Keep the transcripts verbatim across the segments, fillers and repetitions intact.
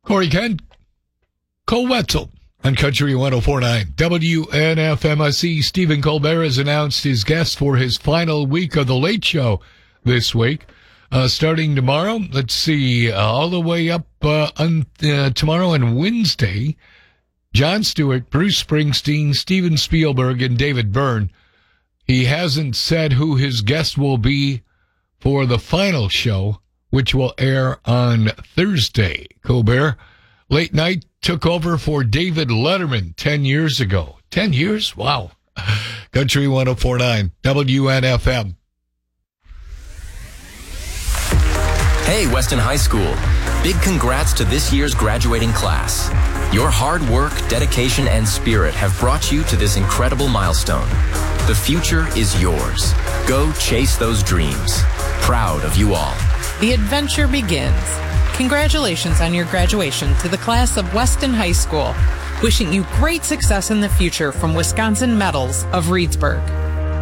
Corey Kent, Cole Wetzel on Country one oh four point nine. W N F M S E. Stephen Colbert has announced his guest for his final week of The Late Show this week. Uh, starting tomorrow, let's see, uh, all the way up uh, on, uh, tomorrow and Wednesday, Jon Stewart, Bruce Springsteen, Steven Spielberg, and David Byrne. He hasn't said who his guest will be for the final show, which will air on Thursday. Colbert, late night, took over for David Letterman ten years ago. ten years? Wow. Country one oh four point nine, W N F M. Hey, Weston High School. Big congrats to this year's graduating class. Your hard work, dedication, and spirit have brought you to this incredible milestone. The future is yours. Go chase those dreams. Proud of you all. The adventure begins. Congratulations on your graduation to the class of Weston High School. Wishing you great success in the future from Wisconsin Metals of Reedsburg.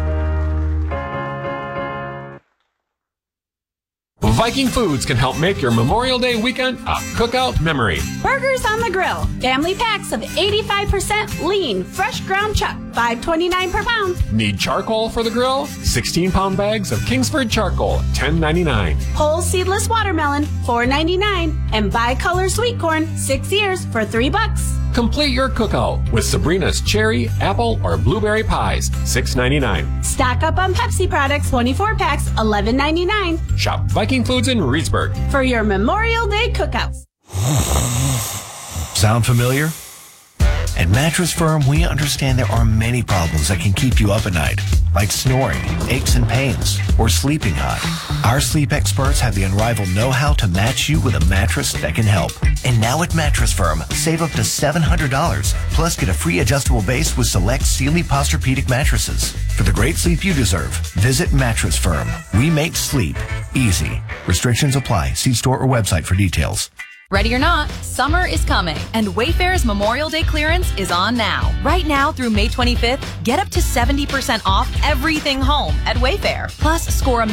Viking Foods can help make your Memorial Day weekend a cookout memory. Burgers on the Grill. Family packs of eighty-five percent lean, fresh ground chuck, five twenty-nine per pound. Need charcoal for the grill? sixteen pound bags of Kingsford charcoal, ten ninety-nine. Whole seedless watermelon, four ninety-nine. And bicolor sweet corn, six ears for three bucks. Complete your cookout with Sabrina's cherry, apple, or blueberry pies, six ninety-nine. Stock up on Pepsi products, twenty-four packs, eleven ninety-nine. Shop Viking Foods in Reedsburg for your Memorial Day cookouts. Sound familiar? At Mattress Firm, we understand there are many problems that can keep you up at night, like snoring, aches and pains, or sleeping hot. Our sleep experts have the unrivaled know-how to match you with a mattress that can help. And now at Mattress Firm, save up to seven hundred dollars, plus get a free adjustable base with select Sealy Posturepedic mattresses. For the great sleep you deserve, visit Mattress Firm. We make sleep easy. Restrictions apply. See store or website for details. Ready or not, summer is coming, and Wayfair's Memorial Day clearance is on now. Right now through May twenty-fifth, get up to seventy percent off everything home at Wayfair. Plus, score a